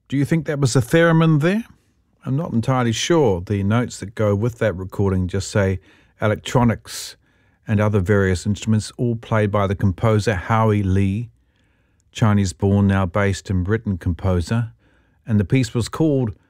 Do you think that was a theremin there? I'm not entirely sure. The notes that go with that recording just say electronics and other various instruments, all played by the composer Howie Lee, Chinese-born, now based in Britain composer, and the piece was called